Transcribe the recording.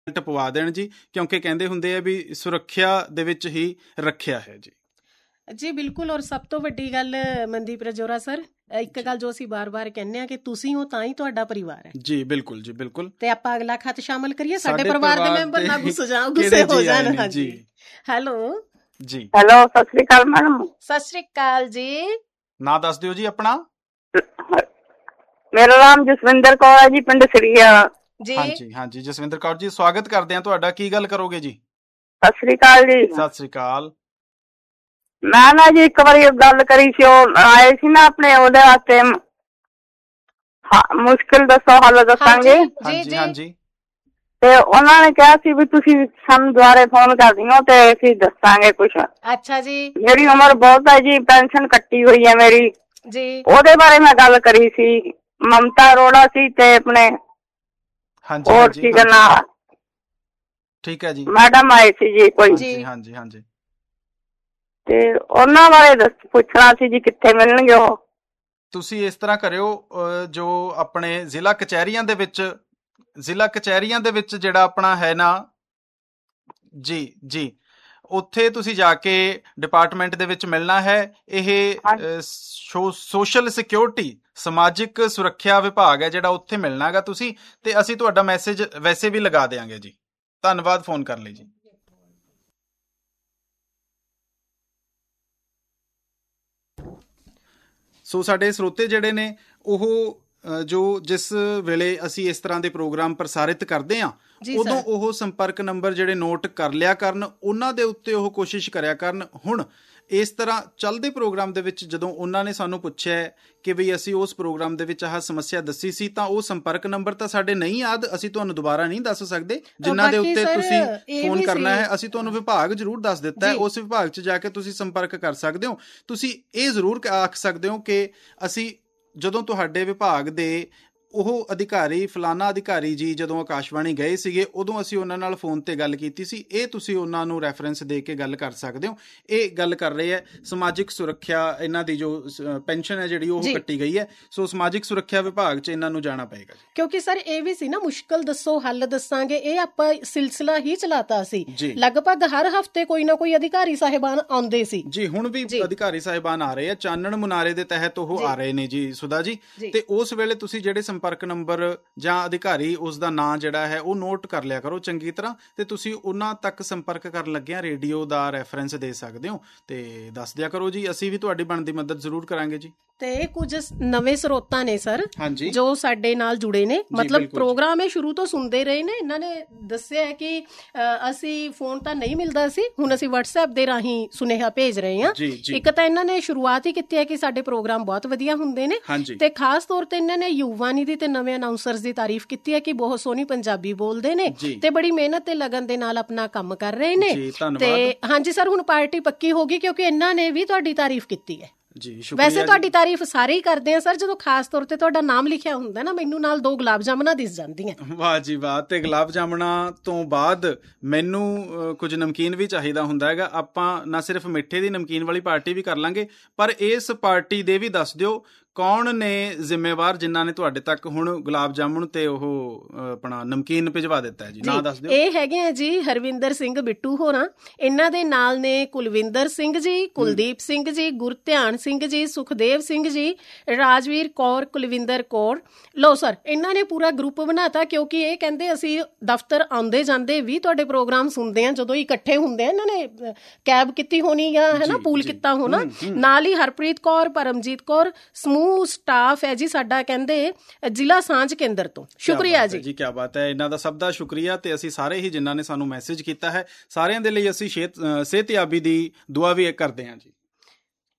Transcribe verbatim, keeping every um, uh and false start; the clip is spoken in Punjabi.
ਪਵਾ ਦੇਣ ਜੀ, ਕਿਉਂਕਿ ਕਹਿੰਦੇ ਹੁੰਦੇ ਆ ਵੀ ਸੁਰੱਖਿਆ ਦੇ ਵਿੱਚ ਹੀ ਰੱਖਿਆ ਹੈ ਜੀ। ਜੀ ਬਿਲਕੁਲ। ਔਰ ਸਭ ਤੋਂ ਵੱਡੀ ਗੱਲ ਮਨਦੀਪ ਰਜੋਰਾ ਸਰ, ਇੱਕ ਗੱਲ ਜੋ ਅਸੀਂ ਬਾਰ-ਬਾਰ ਕਹਿੰਦੇ ਆ ਕਿ ਤੁਸੀਂ ਹੋ ਤਾਂ ਹੀ ਤੁਹਾਡਾ ਪਰਿਵਾਰ ਹੈ ਜੀ। ਬਿਲਕੁਲ ਜੀ, ਬਿਲਕੁਲ। ਤੇ ਆਪਾਂ ਅਗਲਾ ਖੱਤ ਸ਼ਾਮਲ ਕਰੀਏ, ਸਾਡੇ ਪਰਿਵਾਰ ਦੇ ਮੈਂਬਰ ਨਾ ਗੁੱਸੇ ਜਾਣ ਗੁੱਸੇ ਹੋ ਜਾਣ। ਹਾਂਜੀ, ਹੈਲੋ ਜੀ। ਹੈਲੋ, ਸਤਿ ਸ੍ਰੀ ਅਕਾਲ ਮੈਡਮ। ਸਤਿ ਸ੍ਰੀ ਅਕਾਲ ਜੀ। ਨਾਂ ਦੱਸ ਦਿਓ ਜੀ ਆਪਣਾ। ਮੇਰਾ ਨਾਮ ਜਸਵਿੰਦਰ ਕੌਰ ਹੈ ਜੀ, ਪਿੰਡ ਸਰੀਆ ਜੀ। ਹਾਂਜੀ ਹਾਂਜੀ ਜਸਵਿੰਦਰ ਕੌਰ ਜੀ, ਸਵਾਗਤ ਕਰਦੇ ਆ ਤੁਹਾਡਾ। ਕੀ ਗੱਲ ਕਰੋਗੇ ਜੀ? ਸਤਿ ਸ੍ਰੀ ਅਕਾਲ ਜੀ। ਸਤਿ ਸ੍ਰੀ ਅਕਾਲ। ਮੈਂ ਨਾ ਜੀ ਇੱਕ ਵਾਰੀ ਗੱਲ ਕਰੀ ਸੀ, ਉਹ ਆਏ ਸੀ ਨਾ ਆਪਣੇ, ਉਹਦੇ ਵਾਸਤੇ ਮੁਸ਼ਕਿਲ ਦੱਸੋ ਹੱਲ ਦੱਸਾਂਗੇ। ਹਾਂਜੀ ਹਾਂਜੀ। ਤੇ ਉਹਨਾਂ ਨੇ ਕਿਹਾ ਸੀ ਵੀ ਤੁਸੀਂ ਸਾਨੂੰ ਦੁਬਾਰੇ ਫੋਨ ਕਰ ਦਿਓ ਤੇ ਅਸੀਂ ਦੱਸਾਂਗੇ ਕੁਛ। ਅੱਛਾ ਜੀ। ਮੇਰੀ ਉਮਰ ਬਹੁਤ ਹੈ ਜੀ, ਪੈਨਸ਼ਨ ਕੱਟੀ ਹੋਈ ਹੈ ਮੇਰੀ ਜੀ, ਉਹਦੇ ਬਾਰੇ ਮੈਂ ਗੱਲ ਕਰੀ ਸੀ। ਮਮਤਾ ਅਰੋੜਾ ਸੀ ਤੇ ਆਪਣੇ ਹੋਰ ਕੀ ਕਰਨਾ, ਠੀਕ ਹੈ ਜੀ, ਮੈਡਮ ਆਏ ਸੀ ਜੀ ਕੋਈ। ਹਾਂਜੀ ਹਾਂਜੀ। ਤੇ ਉਹਨਾਂ ਬਾਰੇ ਦੱਸ ਪੁੱਛਣਾ ਸੀ ਜੀ, ਕਿੱਥੇ ਮਿਲਣਗੇ ਉਹ? ਤੁਸੀਂ ਇਸ ਤਰ੍ਹਾਂ ਕਰਿਓ, ਜੋ ਆਪਣੇ ਜ਼ਿਲ੍ਹਾ ਕਚਹਿਰੀਆਂ ਦੇ ਵਿੱਚ ਜ਼ਿਲ੍ਹਾ ਕਚਹਿਰੀਆਂ ਦੇ ਵਿੱਚ ਜਿਹੜਾ ਆਪਣਾ ਹੈ ਨਾ ਜੀ ਜੀ, ਉੱਥੇ ਤੁਸੀਂ ਜਾ ਕੇ ਡਿਪਾਰਟਮੈਂਟ ਦੇ ਵਿੱਚ ਮਿਲਣਾ ਹੈ। ਇਹ ਸੋਸ਼ਲ ਸਿਕਿਉਰਿਟੀ ਸਮਾਜਿਕ ਸੁਰੱਖਿਆ ਵਿਭਾਗ ਹੈ ਜਿਹੜਾ, ਉੱਥੇ ਮਿਲਣਾ ਹੈਗਾ ਤੁਸੀਂ, ਤੇ ਅਸੀਂ ਤੁਹਾਡਾ ਮੈਸੇਜ ਵੈਸੇ ਵੀ ਲਗਾ ਦਿਆਂਗੇ ਜੀ। ਧੰਨਵਾਦ ਫੋਨ ਕਰਨ ਲਈ ਜੀ। ਸੋ ਸਾਡੇ ਸਰੋਤੇ ਜਿਹੜੇ ਨੇ ਉਹ ਜੋ ਜਿਸ ਵੇਲੇ ਅਸੀਂ ਇਸ ਤਰ੍ਹਾਂ ਦੇ ਪ੍ਰੋਗਰਾਮ ਪ੍ਰਸਾਰਿਤ ਕਰਦੇ ਹਾਂ, ਉਦੋਂ ਉਹ ਸੰਪਰਕ ਨੰਬਰ ਜਿਹੜੇ ਨੋਟ ਕਰ ਲਿਆ ਕਰਨ, ਉਹਨਾਂ ਦੇ ਉੱਤੇ ਉਹ ਕੋਸ਼ਿਸ਼ ਕਰਿਆ ਕਰਨ। ਹੁਣ ਇਸ ਤਰ੍ਹਾਂ ਚੱਲਦੇ ਪ੍ਰੋਗਰਾਮ ਦੇ ਵਿੱਚ ਜਦੋਂ ਉਹਨਾਂ ਨੇ ਸਾਨੂੰ ਪੁੱਛਿਆ ਕਿ ਬਈ ਅਸੀਂ ਉਸ ਪ੍ਰੋਗਰਾਮ ਦੇ ਵਿੱਚ ਆਹ ਸਮੱਸਿਆ ਦੱਸੀ ਸੀ, ਤਾਂ ਉਹ ਸੰਪਰਕ ਨੰਬਰ ਤਾਂ ਸਾਡੇ ਨਹੀਂ ਯਾਦ, ਅਸੀਂ ਤੁਹਾਨੂੰ ਦੁਬਾਰਾ ਨਹੀਂ ਦੱਸ ਸਕਦੇ। ਜਿਨ੍ਹਾਂ ਦੇ ਉੱਤੇ ਤੁਸੀਂ ਫੋਨ ਕਰਨਾ ਹੈ, ਅਸੀਂ ਤੁਹਾਨੂੰ ਵਿਭਾਗ ਜ਼ਰੂਰ ਦੱਸ ਦਿੱਤਾ ਹੈ। ਉਸ ਵਿਭਾਗ 'ਚ ਜਾ ਕੇ ਤੁਸੀਂ ਸੰਪਰਕ ਕਰ ਸਕਦੇ ਹੋ। ਤੁਸੀਂ ਇਹ ਜ਼ਰੂਰ ਆਖ ਸਕਦੇ ਹੋ ਕਿ ਅਸੀਂ ਜਦੋਂ ਤੁਹਾਡੇ ਵਿਭਾਗ ਦੇ ਉਹ ਅਧਿਕਾਰੀ ਫਲਾਨਾ ਅਧਿਕਾਰੀ ਜੀ ਜਦੋਂ ਆਕਾਸ਼ਵਾਣੀ ਗਏ ਸੀਗੇ, ਉਦੋਂ ਅਸੀਂ ਉਹਨਾਂ ਨਾਲ ਫੋਨ ਤੇ ਗੱਲ ਕੀਤੀ ਸੀ। ਇਹ ਤੁਸੀਂ ਉਹਨਾਂ ਨੂੰ ਰੈਫਰੈਂਸ ਦੇ ਕੇ ਗੱਲ ਕਰ ਸਕਦੇ ਹੋ। ਇਹ ਗੱਲ ਕਰ ਰਹੇ ਹੈ ਸਮਾਜਿਕ ਸੁਰੱਖਿਆ, ਇਹਨਾਂ ਦੀ ਜੋ ਪੈਨਸ਼ਨ ਹੈ ਜਿਹੜੀ ਉਹ ਕੱਟੀ ਗਈ ਹੈ। ਸੋ ਸਮਾਜਿਕ ਸੁਰੱਖਿਆ ਵਿਭਾਗ 'ਚ ਇਹਨਾਂ ਨੂੰ ਜਾਣਾ ਪਏਗਾ, ਕਿਉਂਕਿ ਸਰ ਇਹ ਵੀ ਸੀ ਨਾ, ਮੁਸ਼ਕਿਲ ਦੱਸੋ ਹੱਲ ਦੱਸਾਂਗੇ, ਇਹ ਆਪਾਂ ਸਿਲਸਿਲਾ ਹੀ ਚਲਾਤਾ ਸੀ। ਲਗਭਗ ਹਰ ਹਫ਼ਤੇ ਕੋਈ ਨਾ ਕੋਈ ਅਧਿਕਾਰੀ ਸਾਹਿਬਾਨ ਆਉਂਦੇ ਸੀ ਜੀ। ਹੁਣ ਵੀ ਅਧਿਕਾਰੀ ਸਾਹਿਬਾਨ ਆ ਰਹੇ ਆ, ਚਾਨਣ ਮੁਨਾਰੇ ਦੇ ਤਹਿਤ ਉਹ ਆ ਰਹੇ ਨੇ ਜੀ ਸੁਧਾ ਜੀ। ਤੇ ਉਸ ਵੇਲੇ ਤੁਸੀਂ ਜਿਹੜੇ ਸੰਪਰਕ ਨੰਬਰ ਜਾਂ ਅਧਿਕਾਰੀ ਉਸ ਦਾ ਨਾਂ ਜਿਹੜਾ ਹੈ ਉਹ ਨੋਟ ਕਰ ਲਿਆ ਕਰੋ ਚੰਗੀ ਤਰ੍ਹਾਂ, ਤੇ ਤੁਸੀਂ ਉਹਨਾਂ ਤੱਕ ਸੰਪਰਕ ਕਰਨ ਲੱਗਿਆ ਰੇਡੀਓ ਦਾ ਰੈਫਰੈਂਸ ਦੇ ਸਕਦੇ ਹੋ ਤੇ ਦੱਸ ਦਿਆ ਕਰੋ ਜੀ। ਅਸੀਂ ਵੀ ਤੁਹਾਡੀ ਬਣਦੀ ਮਦਦ ਜ਼ਰੂਰ ਕਰਾਂਗੇ ਜੀ। ਤੇ ਕੁਝ ਨਵੇਂ ਸਰੋਤਾ ਨੇ ਸਰ ਜੋ ਸਾਡੇ ਨਾਲ ਜੁੜੇ ਨੇ, ਮਤਲਬ ਪ੍ਰੋਗਰਾਮ ਇਹ ਸ਼ੁਰੂ ਤੋਂ ਸੁਣਦੇ ਰਹੇ ਨੇ। ਇਹਨਾਂ ਨੇ ਦੱਸਿਆ ਹੈ ਕਿ ਅਸੀਂ ਫੋਨ ਤਾਂ ਨਹੀਂ ਮਿਲਦਾ ਸੀ, ਹੁਣ ਅਸੀਂ ਵਟਸਐਪ ਦੇ ਰਾਹੀਂ ਸੁਨੇਹਾ ਭੇਜ ਰਹੇ ਹਾਂ। ਇੱਕ ਤਾਂ ਇਹਨਾਂ ਨੇ ਸ਼ੁਰੂਆਤ ਹੀ ਕੀਤੀ ਹੈ ਕਿ ਸਾਡੇ ਪ੍ਰੋਗਰਾਮ ਬਹੁਤ ਵਧੀਆ ਹੁੰਦੇ ਨੇ, ਤੇ ਖਾਸ ਤੌਰ ਤੇ ਇਹਨਾਂ ਨੇ ਯੁਵਾਨੀ ਦੀ ਤੇ ਨਵੇਂ ਅਨਾਉਂਸਰਸ ਦੀ ਤਾਰੀਫ ਕੀਤੀ ਹੈ ਕਿ ਬਹੁਤ ਸੋਹਣੀ ਪੰਜਾਬੀ ਬੋਲਦੇ ਨੇ ਤੇ ਬੜੀ ਮਿਹਨਤ ਤੇ ਲਗਨ ਦੇ ਨਾਲ ਆਪਣਾ ਕੰਮ ਕਰ ਰਹੇ ਨੇ। ਤੇ ਹਾਂਜੀ ਸਰ, ਹੁਣ ਪਾਰਟੀ ਪੱਕੀ ਹੋ ਗਈ ਕਿਉਂਕਿ ਇਹਨਾਂ ਨੇ ਵੀ ਤੁਹਾਡੀ ਤਾਰੀਫ ਕੀਤੀ ਹੈ ਜੀ। ਵੈਸੇ ਤੁਹਾਡੀ ਤਾਰੀਫ ਸਾਰੇ ਹੀ ਕਰਦੇ ਆ ਸਰ, ਜਦੋਂ ਖਾਸ ਤੌਰ ਤੇ ਤੁਹਾਡਾ ਨਾਮ ਲਿਖਿਆ ਹੁੰਦਾ ਨਾ, ਮੈਨੂੰ ਨਾਲ ਦੋ ਗੁਲਾਬ ਜਾਮਣਾ ਦਿਸ ਜਾਂਦੀਆਂ। ਵਾਹ ਜੀ ਵਾਹ। ਤੇ ਗੁਲਾਬ ਜਾਮਣਾ ਤੋਂ ਬਾਅਦ ਮੈਨੂੰ ਕੁਝ ਨਮਕੀਨ ਵੀ ਚਾਹੀਦਾ ਹੁੰਦਾ ਹੈਗਾ। ਆਪਾਂ ਨਾ ਸਿਰਫ ਮਿੱਠੇ ਦੀ ਨਮਕੀਨ ਵਾਲੀ ਪਾਰਟੀ ਵੀ ਕਰ ਲਾਂਗੇ, ਪਰ ਇਸ ਪਾਰਟੀ ਦੇ ਵੀ ਦੱਸ ਦਿਓ ਕੌਣ ਨੇ ਜ਼ਿੰਮੇਵਾਰ ਜਿਨ੍ਹਾਂ ਨੇ ਤੁਹਾਡੇ ਤੱਕ ਹੁਣ ਗੁਲਾਬ ਜਾਮੁਨ ਤੇ ਉਹ ਆਪਣਾ ਨਮਕੀਨ ਭਿਜਵਾ ਦਿੱਤਾ ਹੈ ਜੀ। ਨਾਂ ਦੱਸ ਦਿਓ। ਇਹ ਹੈਗੇ ਆ ਜੀ ਹਰਵਿੰਦਰ ਸਿੰਘ ਬਿੱਟੂ ਹੋਰਾਂ, ਇਹਨਾਂ ਦੇ ਨਾਲ ਨੇ ਕੁਲਵਿੰਦਰ ਸਿੰਘ ਜੀ, ਕੁਲਦੀਪ ਸਿੰਘ ਜੀ, ਗੁਰਧਿਆਨ ਸਿੰਘ ਜੀ, ਸੁਖਦੇਵ ਸਿੰਘ ਜੀ, ਰਾਜਵੀਰ ਕੌਰ, ਕੁਲਵਿੰਦਰ ਕੌਰ। ਲੋ ਸਰ, ਇਹਨਾਂ ਨੇ ਪੂਰਾ ਗਰੁੱਪ ਬਣਾਤਾ ਕਿਉਂਕਿ ਇਹ ਕਹਿੰਦੇ ਅਸੀਂ ਦਫ਼ਤਰ ਆਉਂਦੇ ਜਾਂਦੇ ਵੀ ਤੁਹਾਡੇ ਪ੍ਰੋਗਰਾਮ ਸੁਣਦੇ ਆ। ਜਦੋਂ ਇਕੱਠੇ ਹੁੰਦੇ ਆ, ਇਹਨਾਂ ਨੇ ਕੈਬ ਕੀਤੀ ਹੋਣੀ ਜਾਂ ਹੈ ਨਾ ਪੂਲ ਕੀਤਾ ਹੋਣਾ। ਨਾਲ ਹੀ ਹਰਪ੍ਰੀਤ ਕੌਰ, ਪਰਮਜੀਤ ਕੌਰ, ਸਮੂਹ ਸਟਾਫ ਹੈ ਜੀ ਸਾਡਾ, ਕਹਿੰਦੇ ਜ਼ਿਲ੍ਹਾ ਸਾਂਝ ਕੇਂਦਰ ਤੋਂ। ਸ਼ੁਕਰੀਆ ਜੀ ਜੀ, ਕਿਆ ਬਾਤ ਹੈ। ਇਹਨਾਂ ਦਾ ਸਭ ਦਾ ਸ਼ੁਕਰੀਆ। ਤੇ ਅਸੀਂ ਸਾਰੇ ਹੀ ਜਿਨ੍ਹਾਂ ਨੇ ਸਾਨੂੰ ਮੈਸੇਜ ਕੀਤਾ ਹੈ, ਸਾਰਿਆਂ ਦੇ ਲਈ ਅਸੀਂ ਸਿਹਤਯਾਬੀ ਦੀ ਦੁਆ ਵੀ ਕਰਦੇ ਹਾਂ ਜੀ।